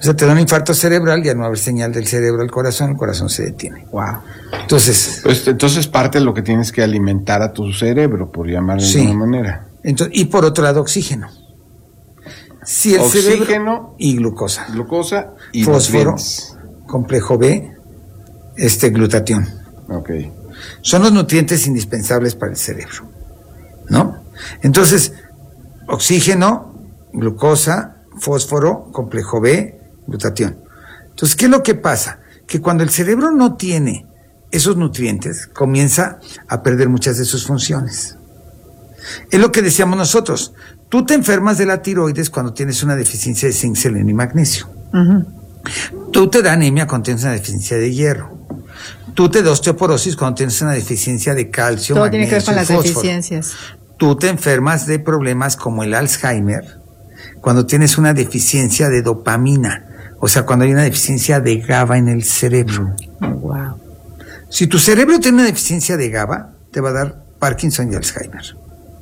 Eso te da un infarto cerebral y al no haber señal del cerebro al corazón, el corazón se detiene. Wow. Entonces parte de lo que tienes que alimentar a tu cerebro, por llamarlo de alguna manera. Y por otro lado, oxígeno. Si el oxígeno cerebro y glucosa. Glucosa y fósforo, nutrientes. complejo B, glutatión. Ok. Son los nutrientes indispensables para el cerebro, ¿no? Entonces, oxígeno, glucosa, fósforo, complejo B, glutatión. Entonces, ¿qué es lo que pasa? Que cuando el cerebro no tiene esos nutrientes, comienza a perder muchas de sus funciones. Es lo que decíamos nosotros. Tú te enfermas de la tiroides cuando tienes una deficiencia de zinc, selenio y magnesio. Uh-huh. Tú te da anemia cuando tienes una deficiencia de hierro. Tú te da osteoporosis cuando tienes una deficiencia de calcio, todo magnesio, tiene que ver con las fósforo. deficiencias. Tú te enfermas de problemas como el Alzheimer cuando tienes una deficiencia de dopamina, o sea, cuando hay una deficiencia de GABA en el cerebro. Wow. Si tu cerebro tiene una deficiencia de GABA, te va a dar Parkinson y Alzheimer.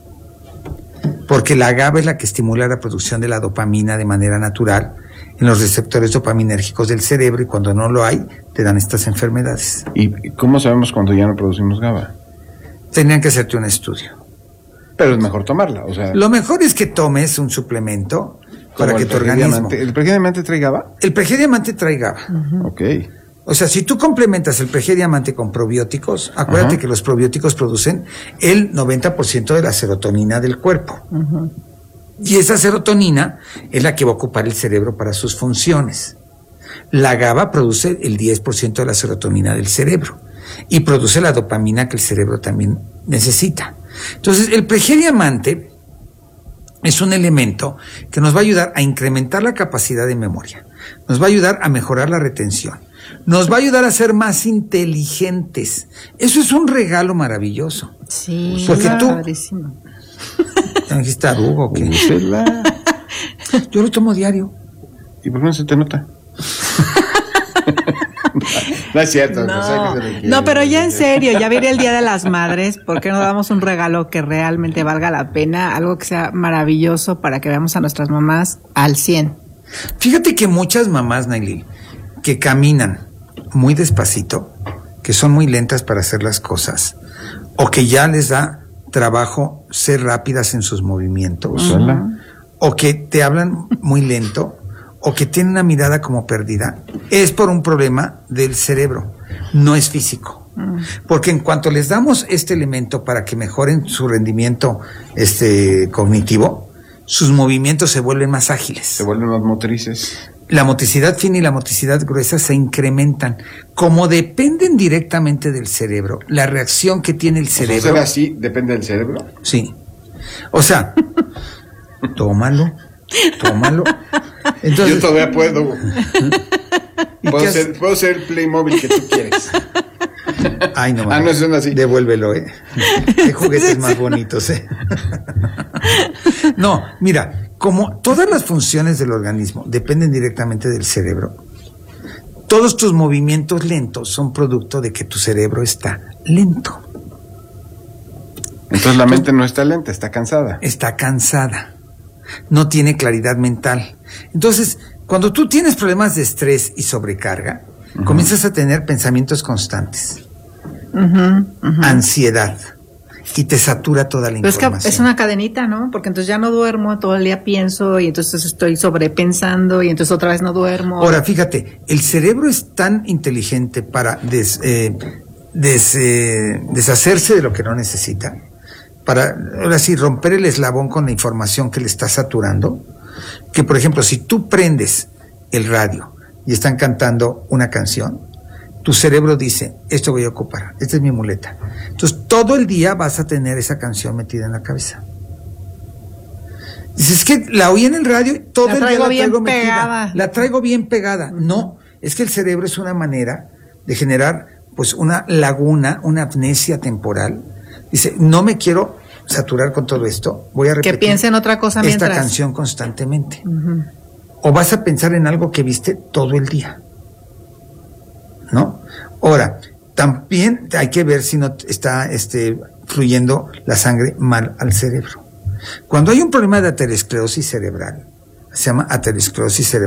Porque la GABA es la que estimula la producción de la dopamina de manera natural en los receptores dopaminérgicos del cerebro, y cuando no lo hay, te dan estas enfermedades. ¿Y cómo sabemos cuando ya no producimos GABA? Tendrían que hacerte un estudio. Pero es mejor tomarla, o sea... Lo mejor es que tomes un suplemento para que tu organismo... ¿El Pregia Diamante trae GABA? El Pregia Diamante trae GABA. Uh-huh. Ok. O sea, si tú complementas el Pregia Diamante con probióticos, acuérdate Ajá. que los probióticos producen el 90% de la serotonina del cuerpo. Uh-huh. Y esa serotonina es la que va a ocupar el cerebro para sus funciones. La GABA produce el 10% de la serotonina del cerebro y produce la dopamina que el cerebro también necesita. Entonces, el Pregia Diamante es un elemento que nos va a ayudar a incrementar la capacidad de memoria, nos va a ayudar a mejorar la retención, nos va a ayudar a ser más inteligentes. Eso es un regalo maravilloso. Sí, porque tú... padrísimo. ¿Me dijiste arugo o qué? Úsela. Yo lo tomo diario. ¿Y por qué no se te nota? No es cierto. No, pero ya en serio, ya viene el Día de las Madres. ¿Por qué no damos un regalo que realmente valga la pena? Algo que sea maravilloso para que veamos a nuestras mamás al 100. Fíjate que muchas mamás, Nailil, que caminan muy despacito, que son muy lentas para hacer las cosas, o que ya les da trabajo ser rápidas en sus movimientos, o que te hablan muy lento, o que tienen una mirada como perdida, es por un problema del cerebro, no es físico. Porque en cuanto les damos este elemento para que mejoren su rendimiento cognitivo, sus movimientos se vuelven más ágiles. Se vuelven más motrices. La motricidad fina y la motricidad gruesa se incrementan. Como dependen directamente del cerebro, la reacción que tiene el cerebro... ¿Será así? ¿Depende del cerebro? Sí. O sea, tómalo. Entonces, yo todavía puedo. Puedo ser el Playmobil que tú quieres. Ay, no. No son así. Devuélvelo, Qué juguetes más bonitos, No, mira, como todas las funciones del organismo dependen directamente del cerebro, todos tus movimientos lentos son producto de que tu cerebro está lento. Entonces la mente no está lenta, está cansada. Está cansada. No tiene claridad mental. Entonces, cuando tú tienes problemas de estrés y sobrecarga, comienzas a tener pensamientos constantes, ansiedad, y te satura toda la información. Pero es una cadenita, ¿no? Porque entonces ya no duermo, todo el día pienso, y entonces estoy sobrepensando, y entonces otra vez no duermo. Ahora, fíjate, el cerebro es tan inteligente para deshacerse de lo que no necesita, para, ahora sí, romper el eslabón con la información que le está saturando, que por ejemplo, si tú prendes el radio y están cantando una canción, tu cerebro dice, esto voy a ocupar, esta es mi muleta. Entonces, todo el día vas a tener esa canción metida en la cabeza. Dices, es que la oí en el radio y todo el día la traigo metida. La traigo bien pegada. No, es que el cerebro es una manera de generar, pues, una laguna, una amnesia temporal. Dice, no me quiero saturar con todo esto, voy a repetir que piense en otra cosa mientras. Esta canción constantemente. O vas a pensar en algo que viste todo el día, ¿no? Ahora, también hay que ver si no está fluyendo la sangre mal al cerebro. Cuando hay un problema de aterosclerosis cerebral, se llama aterosclerosis cerebral,